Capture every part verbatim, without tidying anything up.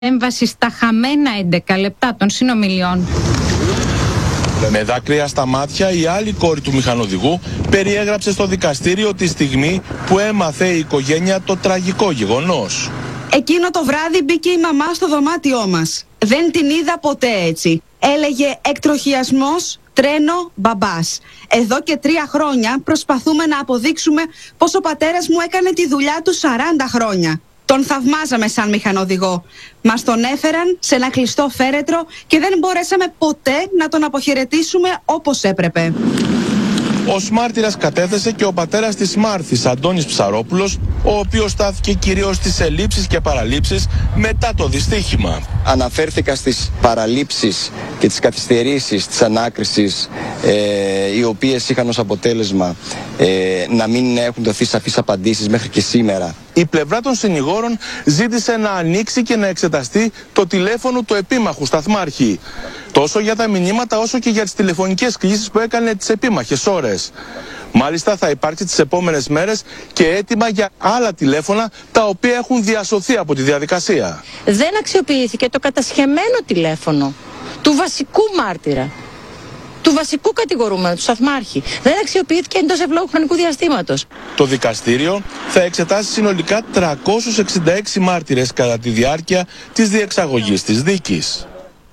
έμβαση στα χαμένα έντεκα λεπτά των συνομιλιών. Με δάκρυα στα μάτια, η άλλη κόρη του μηχανοδηγού περιέγραψε στο δικαστήριο τη στιγμή που έμαθε η οικογένεια το τραγικό γεγονός. Εκείνο το βράδυ μπήκε η μαμά στο δωμάτιό μας. Δεν την είδα ποτέ έτσι. Έλεγε εκτροχιασμός, τρένο, μπαμπάς. Εδώ και τρία χρόνια προσπαθούμε να αποδείξουμε πως ο πατέρας μου έκανε τη δουλειά του σαράντα χρόνια. Τον θαυμάζαμε σαν μηχανοδηγό. Μας τον έφεραν σε ένα κλειστό φέρετρο και δεν μπορέσαμε ποτέ να τον αποχαιρετήσουμε όπως έπρεπε. Ως μάρτυρας κατέθεσε και ο πατέρας της Μάρθης, Αντώνης Ψαρόπουλος, ο οποίος στάθηκε κυρίως στις ελλείψεις και παραλήψεις μετά το δυστύχημα. Αναφέρθηκα στις παραλήψεις και τις καθυστερήσεις της ανάκρισης, ε, οι οποίες είχαν ως αποτέλεσμα ε, να μην έχουν δοθεί σαφείς απαντήσεις μέχρι και σήμερα. Η πλευρά των συνηγόρων ζήτησε να ανοίξει και να εξεταστεί το τηλέφωνο του επίμαχου σταθμάρχη. Τόσο για τα μηνύματα όσο και για τις τηλεφωνικές κλήσεις που έκανε τις επίμαχες ώρες. Μάλιστα θα υπάρξει τις επόμενες μέρες και έτοιμα για άλλα τηλέφωνα τα οποία έχουν διασωθεί από τη διαδικασία. Δεν αξιοποιήθηκε το κατασχεμένο τηλέφωνο του βασικού μάρτυρα, του βασικού κατηγορούμενου, του σταθμάρχη. Δεν αξιοποιήθηκε εντός ευλόγου χρονικού διαστήματος. Το δικαστήριο θα εξετάσει συνολικά τριακόσιους εξήντα έξι μάρτυρες κατά τη διάρκεια της διεξαγωγής της δίκης.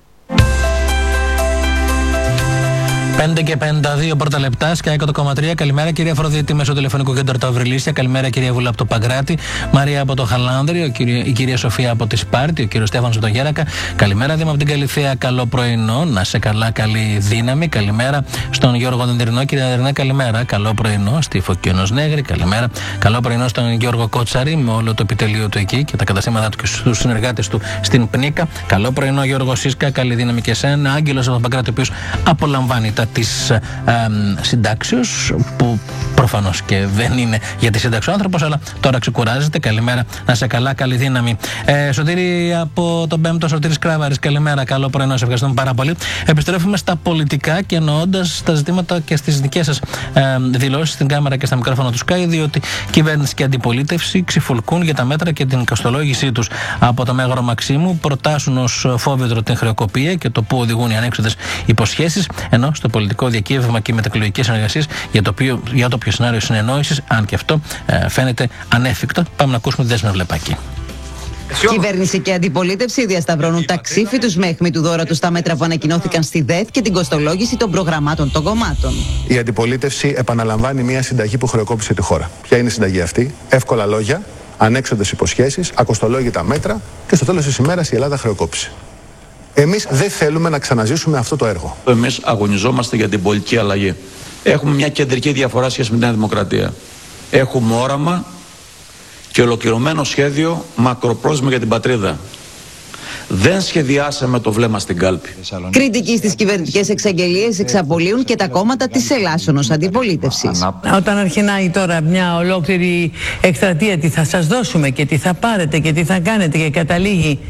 πέντε και πενήντα δύο πρώτα λεπτά, Sky εκατό κόμμα τρία. Καλημέρα, κυρία Αφροδίτη, μέσω τηλεφωνικού κέντρου τα Αυριλίσια. Καλημέρα, κυρία Βούλα από το Παγκράτη. Μαρία από το Χαλάνδριο. Η κυρία Σοφία από τη Σπάρτη. Ο κύριο Στέφανος από τον Γέρακα. Καλημέρα, Δήμα από την Καλυθέα. Καλό πρωινό. Να σε καλά, καλή δύναμη. Καλημέρα στον Γιώργο Δεντερινό. Κυρία Δεντερινό, καλημέρα. Καλό πρωινό στη Φωκίωνος Νέγρη. Καλημέρα. Καλό πρωινό στον Γιώργο Κότσαρη με όλο το επιτελείο του εκεί και τα καταστήματά του και στους συνεργάτες του στην Πνίκα. Καλό πρωινό, Γιώργο Σίσκα. Καλή δύναμη και εσένα. Άγγελος από τον Παγκράτη, ο οποίος απολαμβάνει τα της ε, συντάξεως, που προφανώς και δεν είναι για τη σύνταξη ο άνθρωπος, αλλά τώρα ξεκουράζεται. Καλημέρα, να σε καλά, καλή δύναμη. Ε, Σωτήρη από τον πέμπτο, Σωτήρης Κράβαρης, καλημέρα, καλό πρωινό, σε ευχαριστούμε πάρα πολύ. Επιστρέφουμε στα πολιτικά και εννοώντας τα ζητήματα και στις δικές σας ε, δηλώσεις στην κάμερα και στα μικρόφωνα του Sky, διότι κυβέρνηση και αντιπολίτευση ξυφουλκούν για τα μέτρα και την κοστολόγησή τους. Από το Μέγαρο Μαξίμου προτάσουν ως φόβητρο την χρεοκοπία και το που οδηγούν οι ανέξοδες υποσχέσεις, ενώ στο πολιτικό διακύβευμα και μετακλογικές συνεργασίες για το, οποίο, για το οποίο σενάριο συνεννόησης, αν και αυτό ε, φαίνεται ανέφικτο. Πάμε να ακούσουμε τη Δέσποινα Βλεπάκη. Κυβέρνηση και αντιπολίτευση διασταυρώνουν τα ξύφη τους με αιχμή του δώρα τους στα μέτρα που ανακοινώθηκαν στη ΔΕΘ και την κοστολόγηση των προγραμμάτων των κομμάτων. Η αντιπολίτευση επαναλαμβάνει μια συνταγή που χρεοκόπησε τη χώρα. Ποια είναι η συνταγή αυτή? Εύκολα λόγια, ανέξοδες υποσχέσεις, ακοστολόγητα μέτρα και στο τέλος της ημέρας η Ελλάδα χρεοκόπησε. Εμείς δεν θέλουμε να ξαναζήσουμε αυτό το έργο. Εμείς αγωνιζόμαστε για την πολιτική αλλαγή. Έχουμε μια κεντρική διαφορά σχέση με την Δημοκρατία. Έχουμε όραμα και ολοκληρωμένο σχέδιο μακροπρόθεσμα για την πατρίδα. Δεν σχεδιάσαμε το βλέμμα στην κάλπη. Κριτική στις κυβερνητικές εξαγγελίες εξαπολύουν και τα κόμματα της ελάσσονος αντιπολίτευσης. Όταν αρχινάει τώρα μια ολόκληρη εκστρατεία, τι θα σας δώσουμε και τι θα πάρετε και τι θα κάνετε, και καταλήγει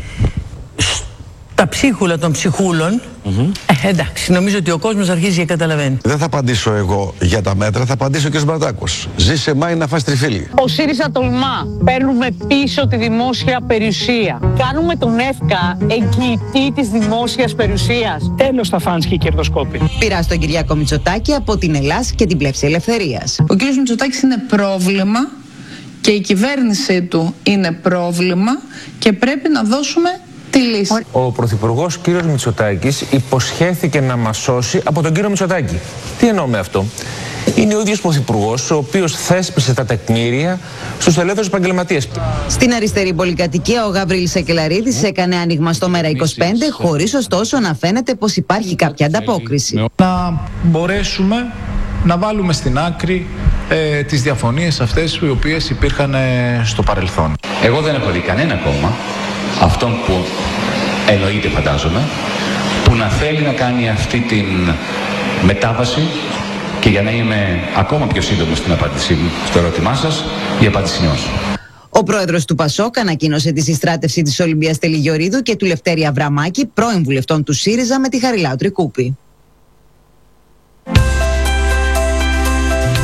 τα ψίχουλα των ψυχούλων, mm-hmm. ε, εντάξει, νομίζω ότι ο κόσμος αρχίζει και καταλαβαίνει. Δεν θα απαντήσω εγώ για τα μέτρα, θα απαντήσω ο κ. Μπρατάκος. Ζήσε Μάη να φας τριφύλι. Ο ΣΥΡΙΖΑ τολμά. Παίρνουμε πίσω τη δημόσια περιουσία. Κάνουμε τον ΕΦΚΑ εγγυητή της δημόσιας περιουσίας. Τέλος στα φάνς και οι κερδοσκόποι. Πειρά στον Κυριάκο Μητσοτάκη από την Ελλάς και την Πλεύση Ελευθερίας. Ο κ. Μητσοτάκης είναι πρόβλημα και η κυβέρνησή του είναι πρόβλημα και πρέπει να δώσουμε τη λύση. Ο Πρωθυπουργός κύριος Μητσοτάκης υποσχέθηκε να μας σώσει από τον κύριο Μητσοτάκη. Τι εννοώ με αυτό? Είναι ο ίδιος Πρωθυπουργός ο οποίος θέσπισε τα τεκμήρια στους ελεύθερους επαγγελματίες. Στην αριστερή πολυκατοικία ο Γαβρίλης Σακελαρίδης έκανε άνοιγμα στο Μέρα είκοσι πέντε, χωρίς ωστόσο να φαίνεται πως υπάρχει κάποια ανταπόκριση. Να μπορέσουμε να βάλουμε στην άκρη ε, τις διαφωνίες αυτές οι οποίες υπήρχαν ε, στο παρελθόν. Εγώ δεν έχω δει κανένα κόμμα, αυτόν που εννοείται φαντάζομαι, που να θέλει να κάνει αυτή την μετάβαση. Και για να είμαι ακόμα πιο σύντομο στην απάντησή μου στο ερώτημά σας, η απάντηση είναι όχι. Ο πρόεδρος του Πασόκ ανακοίνωσε τη συστράτευση της Ολυμπίας Τελιγιορίδου και του Λευτέρη Αβραμάκη, πρώην βουλευτών του ΣΥΡΙΖΑ, με τη Χαριλάου Τρικούπη.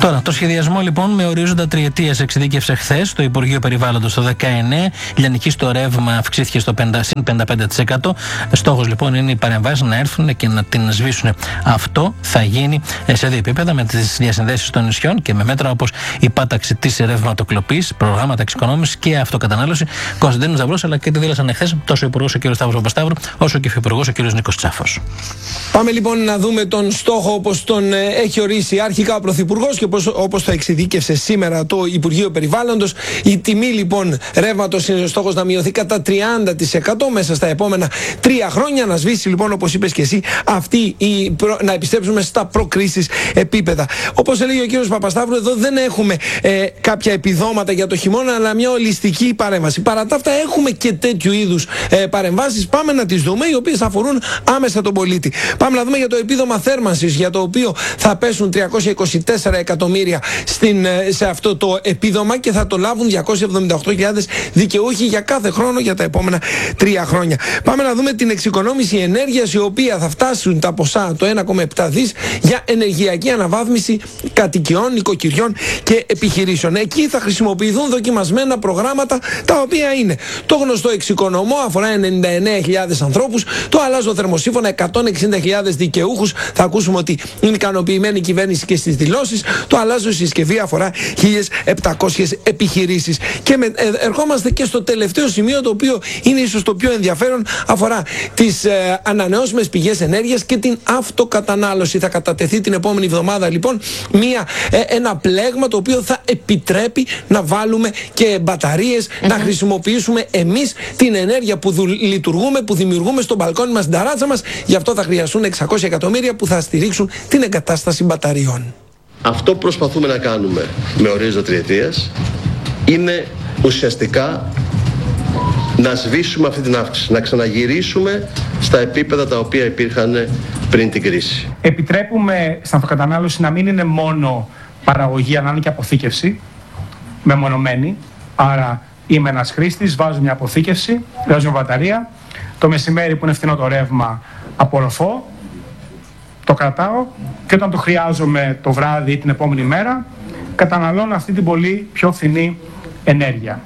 Τώρα, το σχεδιασμό λοιπόν με ορίζοντα τριετίας εξειδίκευσε χθες το Υπουργείο Περιβάλλοντος το δεκαεννέα. Λιανική στο ρεύμα αυξήθηκε στο πενήντα πέντε τοις εκατό. Στόχος λοιπόν είναι οι παρεμβάσεις να έρθουν και να την σβήσουν. Αυτό θα γίνει σε δύο επίπεδα, με τις διασυνδέσεις των νησιών και με μέτρα όπως η πάταξη της ρευματοκλοπής, προγράμματα εξοικονόμησης και αυτοκατανάλωση. Κωνσταντίνος Ζαυρός, αλλά και τι δήλωσαν εχθές τόσο ο Υπουργός ο κ. Σταύρος Παπασταύρου, όσο και ο Υφυπουργός ο κ. Νίκος Τσάφος. Πάμε λοιπόν να δούμε τον στόχο όπως τον ε, έχει ορίσει αρχικά ο Πρωθυπουργός και όπως, όπως το εξειδίκευσε σήμερα το Υπουργείο Περιβάλλοντος. Η τιμή λοιπόν ρεύματος είναι ο στόχος να μειωθεί κατά τριάντα τοις εκατό μέσα στα επόμενα τρία χρόνια. Να σβήσει λοιπόν, όπως είπες και εσύ, αυτή η προ... να επιστρέψουμε στα προκρίσεις επίπεδα. Όπως έλεγε ο κ. Παπασταύρου, εδώ δεν έχουμε ε, κάποια επιδόματα για το χειμώνα, αλλά μια ολιστική παρέμβαση. Παρά τα αυτά, έχουμε και τέτοιου είδους ε, παρεμβάσεις. Πάμε να τις δούμε, οι οποίες αφορούν άμεσα τον πολίτη. Πάμε να δούμε για το επίδομα θέρμανσης, για το οποίο θα πέσουν τριακόσια είκοσι τέσσερα εκατομμύρια στην, σε αυτό το επίδομα και θα το λάβουν διακόσιες εβδομήντα οκτώ χιλιάδες δικαιούχοι για κάθε χρόνο για τα επόμενα τρία χρόνια. Πάμε να δούμε την εξοικονόμηση ενέργειας, η οποία θα φτάσουν τα ποσά το ένα κόμμα επτά δις για ενεργειακή αναβάθμιση κατοικιών, νοικοκυριών και επιχειρήσεων. Εκεί θα χρησιμοποιηθούν δοκιμασμένα προγράμματα, τα οποία είναι το γνωστό εξοικονομώ, αφορά ενενήντα εννέα χιλιάδες ανθρώπους, το αλλάζω θερμοσύμφωνα, εκατόν εξήντα χιλιάδες δικαιούχους. Θα ακούσουμε ότι είναι ικανοποιημένη η κυβέρνηση και στις δηλώσεις. Το αλλάζω συσκευή αφορά χίλιες επτακόσιες επιχειρήσεις. Και με, ε, ερχόμαστε και στο τελευταίο σημείο, το οποίο είναι ίσως το πιο ενδιαφέρον, αφορά τις ε, ανανεώσιμες πηγές ενέργειας και την αυτοκατανάλωση. Θα κατατεθεί την επόμενη εβδομάδα λοιπόν μια, ε, ένα πλέγμα το οποίο θα επιτρέπει να βάλουμε και μπαταρίες, mm-hmm. να χρησιμοποιήσουμε εμείς την ενέργεια που δου, λειτουργούμε, που δημιουργούμε στο μπαλκόνι μας, στην ταράτσα μας. Γι' αυτό θα χρειαστούν εξακόσια εκατομμύρια που θα στηρίξουν την εγκατάσταση μπαταριών. Αυτό που προσπαθούμε να κάνουμε με ορίζοντα τριετίας είναι ουσιαστικά να σβήσουμε αυτή την αύξηση, να ξαναγυρίσουμε στα επίπεδα τα οποία υπήρχαν πριν την κρίση. Επιτρέπουμε στην αυτοκατανάλωση να μην είναι μόνο παραγωγή, αλλά να είναι και αποθήκευση μεμονωμένη. Άρα είμαι ένας χρήστης, βάζω μια αποθήκευση, βάζω μια μπαταρία. Το μεσημέρι που είναι φθηνό το ρεύμα, απορροφώ, το κρατάω και όταν το χρειάζομαι το βράδυ ή την επόμενη μέρα, καταναλώνω αυτή την πολύ πιο φθηνή ενέργεια.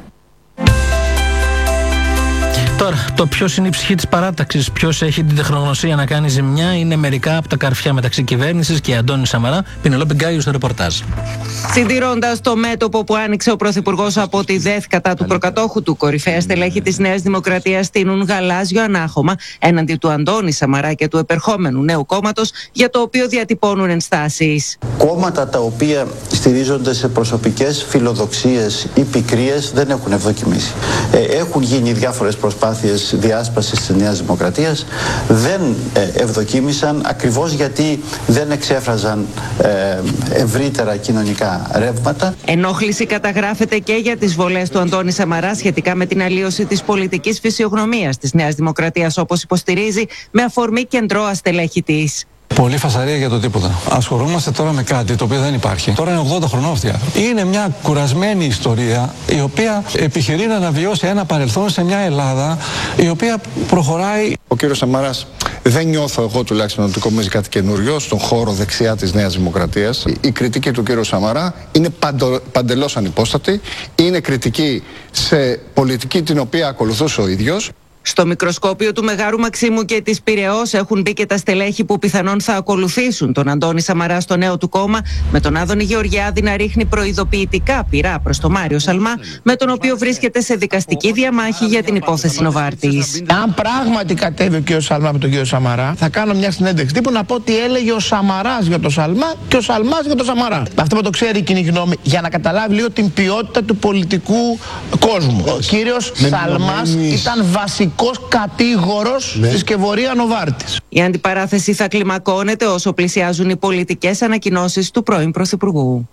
Τώρα, το ποιος είναι η ψυχή της παράταξης, ποιος έχει την τεχνογνωσία να κάνει ζημιά, είναι μερικά από τα καρφιά μεταξύ κυβέρνησης και Αντώνη Σαμαρά. Πινελόπη Γκάιου στο ρεπορτάζ. Συντηρώντας το μέτωπο που άνοιξε ο Πρωθυπουργός από τη ΔΕΘ κατά του προκατόχου του, κορυφαία στελέχη της Νέας Δημοκρατίας στείνουν γαλάζιο ανάχωμα έναντι του Αντώνη Σαμαρά και του επερχόμενου νέου κόμματος, για το οποίο διατυπώνουν ενστάσεις. Κόμματα τα οποία στηρίζονται σε προσωπικές φιλοδοξίες ή πικρίες δεν έχουν ευδοκιμήσει. Ε, έχουν γίνει διάφορες προσπάθειες διάσπασης της Νέας Δημοκρατίας, δεν ε, ευδοκίμησαν ακριβώς γιατί δεν εξέφραζαν ε, ευρύτερα κοινωνικά ρεύματα. Ενόχληση καταγράφεται και για τις βολές του Αντώνη Σαμαρά σχετικά με την αλλίωση της πολιτικής φυσιογνωμίας της Νέας Δημοκρατίας, όπως υποστηρίζει, με αφορμή κεντρώα στελέχη της. Πολύ φασαρία για το τίποτα. Ασχολούμαστε τώρα με κάτι το οποίο δεν υπάρχει. Τώρα είναι ογδόντα χρονών αυτοί οι άνθρωποι. Είναι μια κουρασμένη ιστορία, η οποία επιχειρεί να αναβιώσει ένα παρελθόν σε μια Ελλάδα η οποία προχωράει. Ο κύριος Σαμαράς, δεν νιώθω εγώ τουλάχιστον ότι κομίζει κάτι καινούριο στον χώρο δεξιά της Νέας Δημοκρατίας. Η κριτική του κύριου Σαμαρά είναι παντο, παντελώς ανυπόστατη. Είναι κριτική σε πολιτική την οποία ακολουθούσε ο ίδιος. Στο μικροσκόπιο του Μεγάρου Μαξίμου και της Πειραιώς έχουν μπει και τα στελέχη που πιθανόν θα ακολουθήσουν τον Αντώνη Σαμαρά στο νέο του κόμμα, με τον Άδωνη Γεωργιάδη να ρίχνει προειδοποιητικά πυρά προς τον Μάριο Σαλμά, με τον οποίο βρίσκεται σε δικαστική διαμάχη για την υπόθεση Νοβάρτης. Αν πράγματι κατέβει ο κ. Σαλμά με τον κ. Σαμαρά, θα κάνω μια συνέντευξη τύπου να πω τι έλεγε ο Σαμαράς για τον Σαλμά και ο Σαλμάς για τον Σαμαρά. Αυτό που το ξέρει η κοινή γνώμη, για να καταλάβει λίγο την ποιότητα του πολιτικού κόσμου. Ο κύριος Σαλμάς ήταν βασικός κατήγορος ναι. της Κεβορία Νοβάρτης. Η αντιπαράθεση θα κλιμακώνεται όσο πλησιάζουν οι πολιτικές ανακοινώσεις του πρώην Πρωθυπουργού.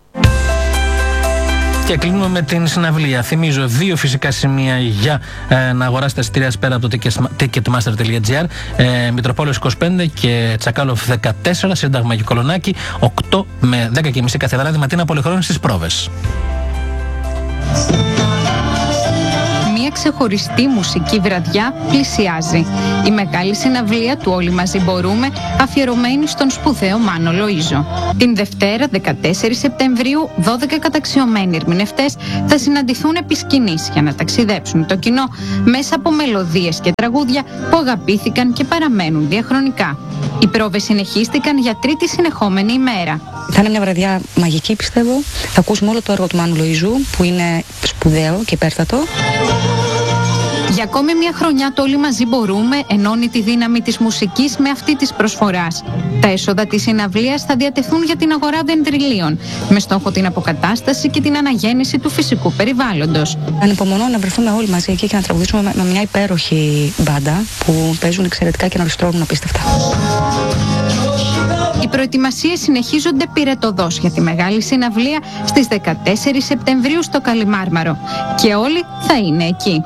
Και κλείνουμε με την συναυλία. Θυμίζω δύο φυσικά σημεία για ε, να αγοράσετε εισιτήρια πέρα από το ticketmaster τελεία gr. Ε, Μητροπόλεως είκοσι πέντε και Τσακάλοφ δεκατέσσερα, Σύνταγμα και Κολονάκι, οκτώ με δέκα και μισή κάθε βράδυ, Ματίνα Πολυχρόνης στις πρόβες. ξεχωριστή μουσική βραδιά πλησιάζει. Η μεγάλη συναυλία του «Όλοι μαζί μπορούμε», αφιερωμένη στον σπουδαίο Μάνο Λοΐζο. Την Δευτέρα, δεκατέσσερις Σεπτεμβρίου, δώδεκα καταξιωμένοι ερμηνευτές θα συναντηθούν επί σκηνής για να ταξιδέψουν το κοινό μέσα από μελωδίες και τραγούδια που αγαπήθηκαν και παραμένουν διαχρονικά. Οι πρόβες συνεχίστηκαν για τρίτη συνεχόμενη ημέρα. Θα είναι μια βραδιά μαγική, πιστεύω. Θα ακούσουμε όλο το έργο του Μάνου Λοΐζου, που είναι σπουδαίο και υπέρτατο. Για ακόμη μια χρονιά το «Όλοι μαζί μπορούμε» ενώνει τη δύναμη της μουσικής με αυτή της προσφοράς. Τα έσοδα της συναυλίας θα διατεθούν για την αγορά δεντριλίων, με στόχο την αποκατάσταση και την αναγέννηση του φυσικού περιβάλλοντος. Ανυπομονώ να βρεθούμε όλοι μαζί εκεί και να τραγουδήσουμε με μια υπέροχη μπάντα που παίζουν εξαιρετικά και να ριστρώνουν απίστευτα. Οι προετοιμασίες συνεχίζονται πυρετωδώς για τη μεγάλη συναυλία στις δεκατέσσερις Σεπτεμβρίου στο Καλιμάρμαρο και όλοι θα είναι εκεί.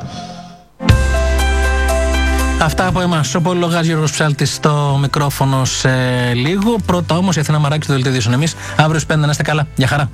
Αυτά από εμάς. Ο πολυλογάς Γιώργος Ψάλτης στο μικρόφωνο σε λίγο. Πρώτα όμως η Αθηνά Μαράκη στο δελτίο ειδήσεων. Εμείς αύριο στις πέντε να είστε καλά. Γεια χαρά.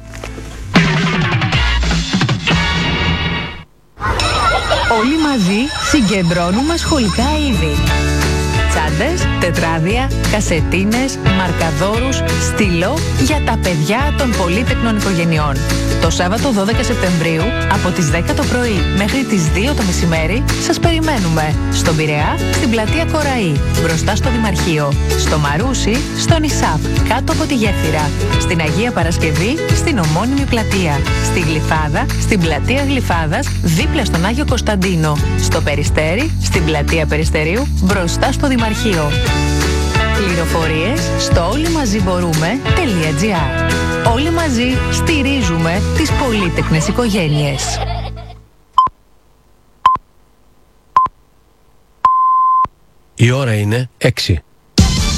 Όλοι μαζί συγκεντρώνουμε σχολικά είδη. Τσάντες, τετράδια, κασετίνες, μαρκαδόρους, στυλό για τα παιδιά των πολύτεκνων οικογενειών. Το Σάββατο δώδεκα Σεπτεμβρίου από τις δέκα το πρωί μέχρι τις δύο το μεσημέρι σας περιμένουμε στον Πειραιά, στην πλατεία Κοραή, μπροστά στο Δημαρχείο, στο Μαρούσι, στον Ισάπ, κάτω από τη γέφυρα, στην Αγία Παρασκευή, στην ομώνυμη πλατεία, στη Γλυφάδα, στην πλατεία Γλυφάδας, δίπλα στον Άγιο Κωνσταντίνο, στο Περιστέρι, στην πλατεία Περιστερίου, μπροστά στο Δημαρχείο. Πληροφορίες στο όλοιμαζιμπορούμε.gr. Όλοι μαζί στηρίζουμε τις πολύτεκνες οικογένειες. Η ώρα είναι έξι.